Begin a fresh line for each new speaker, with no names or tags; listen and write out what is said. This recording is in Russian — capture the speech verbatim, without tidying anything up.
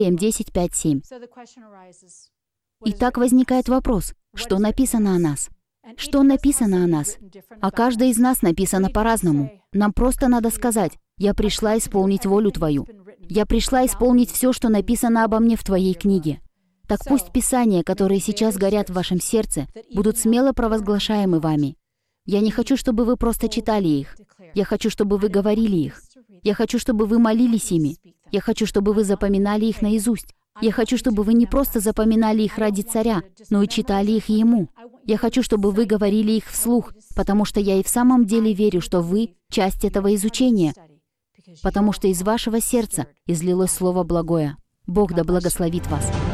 десять, пять, семь. Итак, возникает вопрос, что написано о нас? Что написано о нас? О каждой из нас написано по-разному. Нам просто надо сказать: «Я пришла исполнить волю Твою. Я пришла исполнить все, что написано обо мне в Твоей книге». Так пусть Писания, которые сейчас горят в вашем сердце, будут смело провозглашаемы вами. Я не хочу, чтобы вы просто читали их. Я хочу, чтобы вы говорили их. Я хочу, чтобы вы молились ими. Я хочу, чтобы вы запоминали их наизусть. Я хочу, чтобы вы не просто запоминали их ради царя, но и читали их ему. Я хочу, чтобы вы говорили их вслух, потому что я и в самом деле верю, что вы — часть этого изучения, потому что из вашего сердца излилось Слово благое. Бог да благословит вас.